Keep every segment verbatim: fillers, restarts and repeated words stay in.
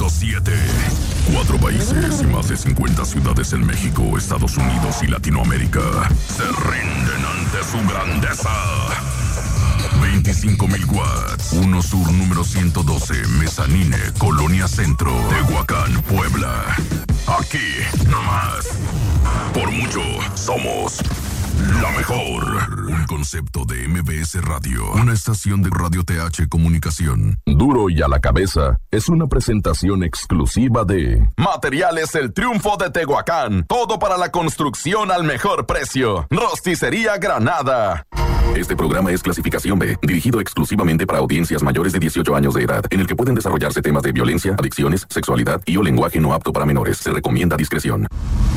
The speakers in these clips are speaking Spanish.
punto siete. Cuatro países y más de cincuenta ciudades en México, Estados Unidos y Latinoamérica se rinden ante su grandeza. veinticinco mil watts. uno Sur número ciento doce, Mezanine, Colonia Centro, Tehuacán, Puebla. Aquí, nomás. Por mucho, somos la mejor. Un concepto de M B S Radio, una estación de Radio T H Comunicación. Duro y a la cabeza es una presentación exclusiva de Materiales El Triunfo de Tehuacán. Todo para la construcción al mejor precio. Rosticería Granada. Este programa es clasificación B, dirigido exclusivamente para audiencias mayores de dieciocho años de edad, en el que pueden desarrollarse temas de violencia, adicciones, sexualidad y o lenguaje no apto para menores. Se recomienda discreción.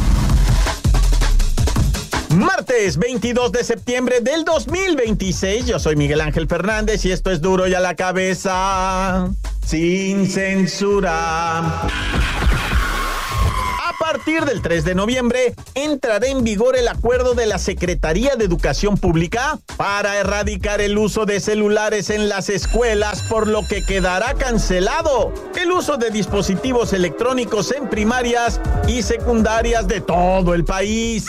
Martes veintidós de septiembre del dos mil veintiséis, yo soy Miguel Ángel Fernández y esto es Duro y a la Cabeza, sin censura. A partir del tres de noviembre entrará en vigor el acuerdo de la Secretaría de Educación Pública para erradicar el uso de celulares en las escuelas, por lo que quedará cancelado el uso de dispositivos electrónicos en primarias y secundarias de todo el país.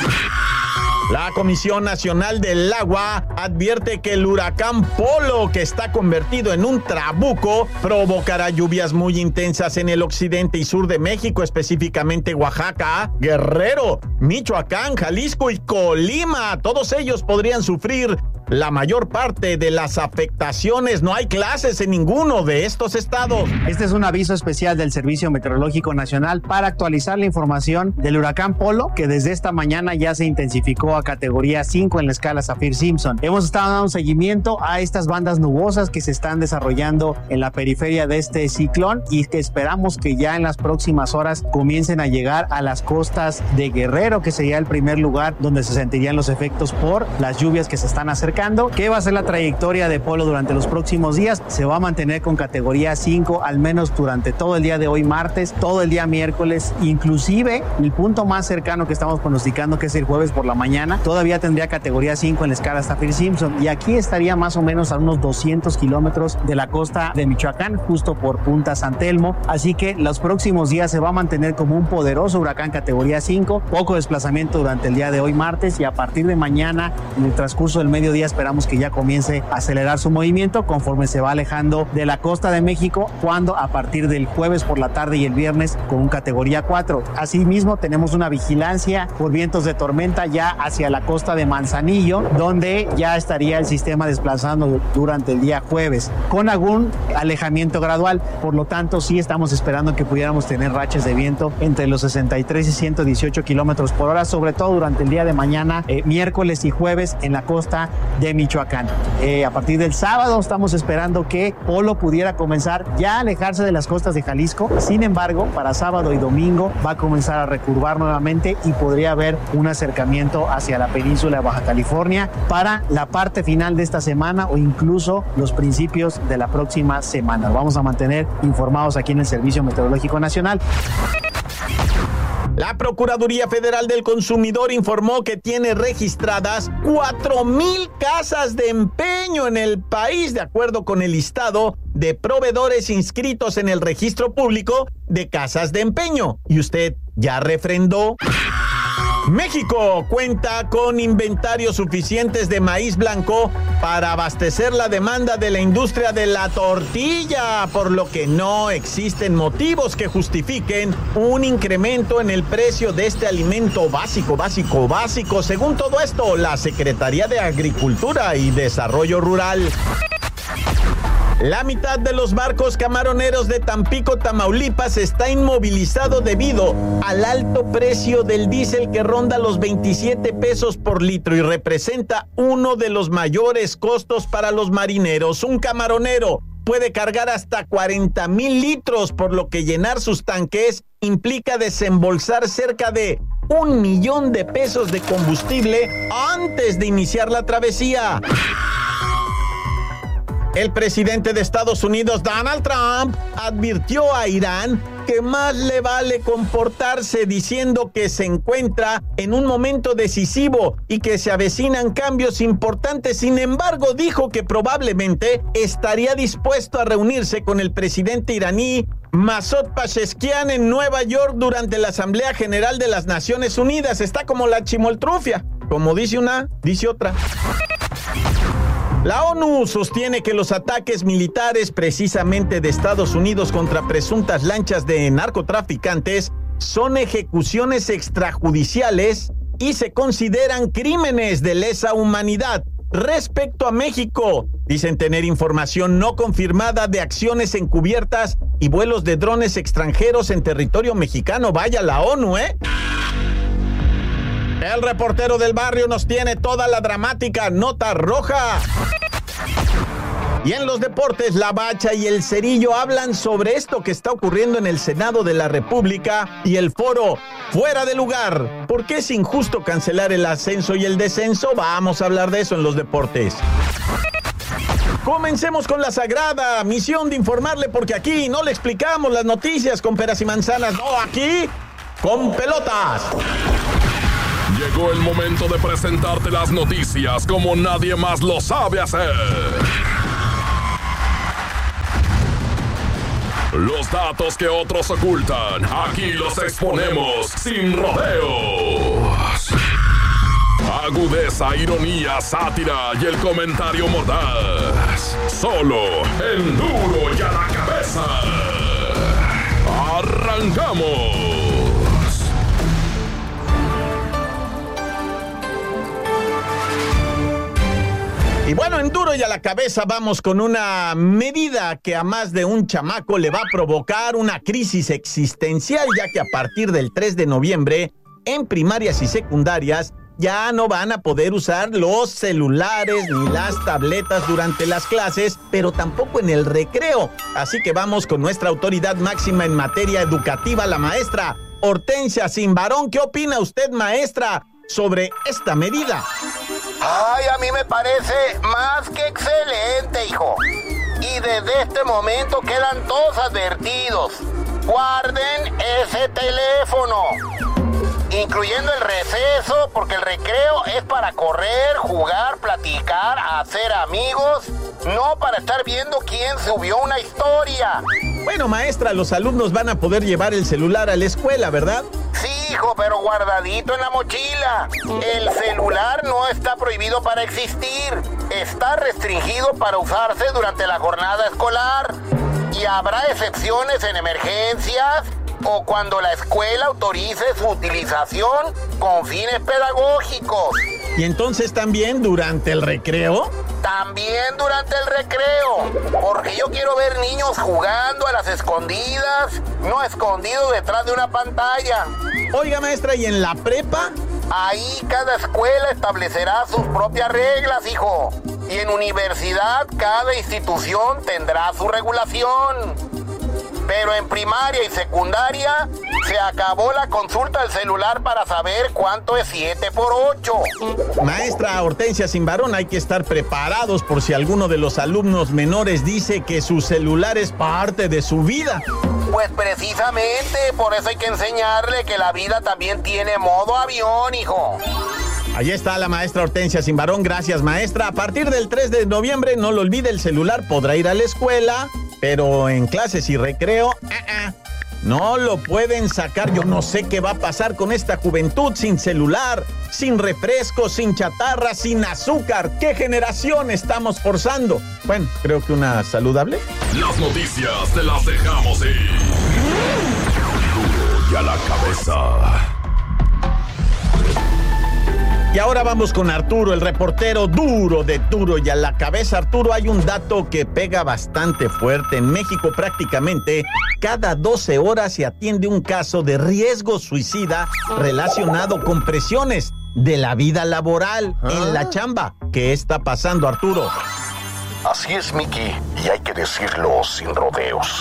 La Comisión Nacional del Agua advierte que el huracán Polo, que está convertido en un trabuco, provocará lluvias muy intensas en el occidente y sur de México, específicamente Oaxaca, Guerrero, Michoacán, Jalisco y Colima. Todos ellos podrían sufrir la mayor parte de las afectaciones. No hay clases en ninguno de estos estados. Este es un aviso especial del Servicio Meteorológico Nacional para actualizar la información del huracán Polo, que desde esta mañana ya se intensificó a categoría cinco en la escala Saffir-Simpson. Hemos estado dando seguimiento a estas bandas nubosas que se están desarrollando en la periferia de este ciclón y que esperamos que ya en las próximas horas comiencen a llegar a las costas de Guerrero, que sería el primer lugar donde se sentirían los efectos por las lluvias que se están acercando. ¿Qué va a ser la trayectoria de Polo durante los próximos días? Se va a mantener con categoría cinco, al menos durante todo el día de hoy martes, todo el día miércoles, inclusive el punto más cercano que estamos pronosticando, que es el jueves por la mañana, todavía tendría categoría cinco en la escala Saffir-Simpson, y aquí estaría más o menos a unos doscientos kilómetros de la costa de Michoacán, justo por Punta San Telmo, así que los próximos días se va a mantener como un poderoso huracán categoría cinco, poco desplazamiento durante el día de hoy martes, y a partir de mañana, en el transcurso del mediodía, esperamos que ya comience a acelerar su movimiento conforme se va alejando de la costa de México, cuando a partir del jueves por la tarde y el viernes con un categoría cuatro. Asimismo, tenemos una vigilancia por vientos de tormenta ya hacia la costa de Manzanillo, donde ya estaría el sistema desplazando durante el día jueves, con algún alejamiento gradual. Por lo tanto, sí estamos esperando que pudiéramos tener rachas de viento entre los sesenta y tres y ciento dieciocho kilómetros por hora, sobre todo durante el día de mañana, eh, miércoles y jueves en la costa de Michoacán. Eh, a partir del sábado estamos esperando que Polo pudiera comenzar ya a alejarse de las costas de Jalisco. Sin embargo, para sábado y domingo va a comenzar a recurvar nuevamente y podría haber un acercamiento hacia la península de Baja California para la parte final de esta semana o incluso los principios de la próxima semana. Vamos a mantener informados aquí en el Servicio Meteorológico Nacional. La Procuraduría Federal del Consumidor informó que tiene registradas cuatro mil casas de empeño en el país, de acuerdo con el listado de proveedores inscritos en el registro público de casas de empeño. ¿Y usted ya refrendó? México cuenta con inventarios suficientes de maíz blanco para abastecer la demanda de la industria de la tortilla, por lo que no existen motivos que justifiquen un incremento en el precio de este alimento básico, básico, básico. Según todo esto, la Secretaría de Agricultura y Desarrollo Rural. La mitad de los barcos camaroneros de Tampico, Tamaulipas, está inmovilizado debido al alto precio del diésel, que ronda los veintisiete pesos por litro y representa uno de los mayores costos para los marineros. Un camaronero puede cargar hasta cuarenta mil litros, por lo que llenar sus tanques implica desembolsar cerca de un millón de pesos de combustible antes de iniciar la travesía. El presidente de Estados Unidos, Donald Trump, advirtió a Irán que más le vale comportarse, diciendo que se encuentra en un momento decisivo y que se avecinan cambios importantes. Sin embargo, dijo que probablemente estaría dispuesto a reunirse con el presidente iraní Masoud Pezeshkian en Nueva York durante la Asamblea General de las Naciones Unidas. Está como la chimoltrufia. Como dice una, dice otra. La ONU sostiene que los ataques militares precisamente de Estados Unidos contra presuntas lanchas de narcotraficantes son ejecuciones extrajudiciales y se consideran crímenes de lesa humanidad. Respecto a México, dicen tener información no confirmada de acciones encubiertas y vuelos de drones extranjeros en territorio mexicano. Vaya la ONU, ¿eh? El reportero del barrio nos tiene toda la dramática nota roja. Y en los deportes, la Bacha y el Cerillo hablan sobre esto que está ocurriendo en el Senado de la República y el foro fuera de lugar. ¿Por qué es injusto cancelar el ascenso y el descenso? Vamos a hablar de eso en los deportes. Comencemos con la sagrada misión de informarle, porque aquí no le explicamos las noticias con peras y manzanas, no, aquí con pelotas. Llegó el momento de presentarte las noticias como nadie más lo sabe hacer. Los datos que otros ocultan, aquí los exponemos sin rodeos. Agudeza, ironía, sátira y el comentario mordaz. Solo en Duro y a la Cabeza. ¡Arrancamos! Y bueno, en Duro y a la Cabeza vamos con una medida que a más de un chamaco le va a provocar una crisis existencial, ya que a partir del tres de noviembre, en primarias y secundarias, ya no van a poder usar los celulares ni las tabletas durante las clases, pero tampoco en el recreo. Así que vamos con nuestra autoridad máxima en materia educativa, la maestra Hortensia Zimbarón. ¿Qué opina usted, maestra, sobre esta medida? Ay, a mí me parece más que excelente, hijo. Y desde este momento quedan todos advertidos. Guarden ese teléfono, incluyendo el receso, porque el recreo es para correr, jugar, platicar, hacer amigos, no para estar viendo quién subió una historia. Bueno, maestra, los alumnos van a poder llevar el celular a la escuela, ¿verdad? Sí, hijo, pero guardadito en la mochila. El celular no está prohibido para existir. Está restringido para usarse durante la jornada escolar. Y habrá excepciones en emergencias o cuando la escuela autorice su utilización con fines pedagógicos. ¿Y entonces también durante el recreo? También durante el recreo, porque yo quiero ver niños jugando a las escondidas, no escondidos detrás de una pantalla. Oiga, maestra, ¿y en la prepa? Ahí cada escuela establecerá sus propias reglas, hijo. Y en universidad cada institución tendrá su regulación. Pero en primaria y secundaria se acabó la consulta del celular para saber cuánto es siete por ocho. Maestra Hortensia Zimbarón, hay que estar preparados por si alguno de los alumnos menores dice que su celular es parte de su vida. Pues precisamente por eso hay que enseñarle que la vida también tiene modo avión, hijo. Allí está la maestra Hortensia Zimbarón. Gracias, maestra. A partir del tres de noviembre, no lo olvide, el celular podrá ir a la escuela, pero en clases y recreo, uh-uh, no lo pueden sacar. Yo no sé qué va a pasar con esta juventud sin celular, sin refrescos, sin chatarra, sin azúcar. ¿Qué generación estamos forzando? Bueno, creo que una saludable. Las noticias te las dejamos ir. Duro y a la Cabeza. Y ahora vamos con Arturo, el reportero duro de Duro y a la Cabeza. Arturo, hay un dato que pega bastante fuerte. En México prácticamente cada doce horas se atiende un caso de riesgo suicida relacionado con presiones de la vida laboral ¿Ah? en la chamba. ¿Qué está pasando, Arturo? Así es, Mickey, y hay que decirlo sin rodeos.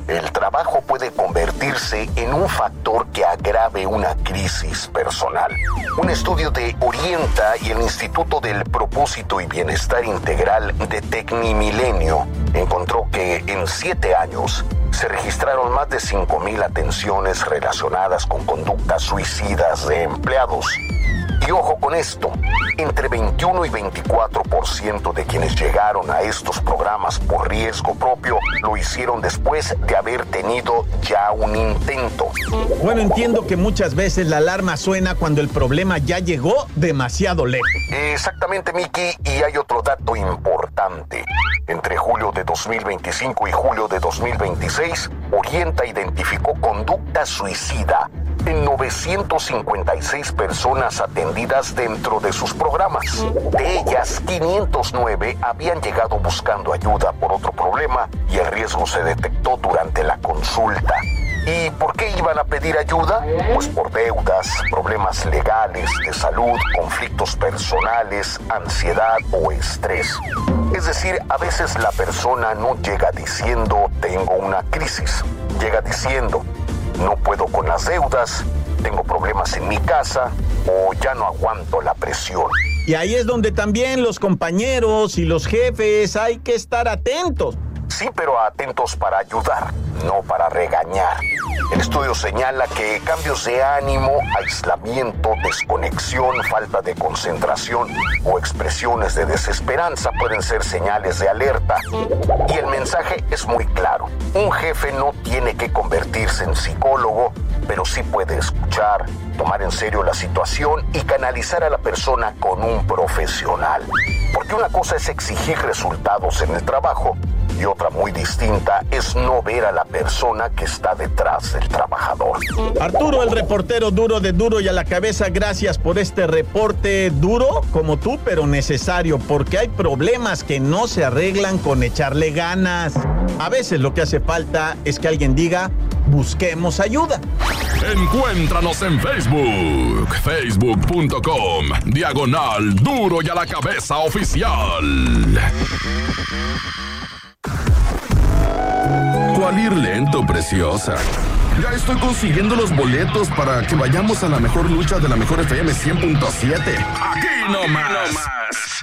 el trabajo puede convertirse en un factor que agrave una crisis personal. Un estudio de Orienta y el Instituto del Propósito y Bienestar Integral de Tecnimilenio encontró que en siete años se registraron más de cinco mil atenciones relacionadas con conductas suicidas de empleados. Y ojo con esto, entre veintiuno y veinticuatro por ciento de quienes llegaron a estos programas por riesgo propio lo hicieron después de haber tenido ya un intento. Bueno, entiendo que muchas veces la alarma suena cuando el problema ya llegó demasiado lejos. Exactamente, Miki, y hay otro dato importante. Entre julio de dos mil veinticinco y julio de dos mil veintiséis, Orienta identificó conducta suicida en novecientas cincuenta y seis personas atendidas dentro de sus programas. De ellas, quinientas nueve habían llegado buscando ayuda por otro problema y el riesgo se detectó durante la consulta. ¿Y por qué iban a pedir ayuda? Pues por deudas, problemas legales, de salud, conflictos personales, ansiedad o estrés. Es decir, a veces la persona no llega diciendo tengo una crisis, llega diciendo no puedo con las deudas, tengo problemas en mi casa o ya no aguanto la presión. Y ahí es donde también los compañeros y los jefes hay que estar atentos. Sí, pero atentos para ayudar, no para regañar. El estudio señala que cambios de ánimo, aislamiento, desconexión, falta de concentración o expresiones de desesperanza pueden ser señales de alerta. Y el mensaje es muy claro. Un jefe no tiene que convertirse en psicólogo, pero sí puede escuchar, tomar en serio la situación y canalizar a la persona con un profesional. Porque una cosa es exigir resultados en el trabajo y otra muy distinta es no ver a la persona que está detrás del trabajador. Arturo, el reportero duro de Duro y a la Cabeza, gracias por este reporte duro como tú, pero necesario, porque hay problemas que no se arreglan con echarle ganas. A veces lo que hace falta es que alguien diga, busquemos ayuda. Encuéntranos en Facebook, facebook punto com, diagonal Duro y a la Cabeza Oficial. ¿Cuál ir lento, preciosa? Ya estoy consiguiendo los boletos para que vayamos a la mejor lucha de la mejor F M cien punto siete. Aquí nomás. Aquí nomás.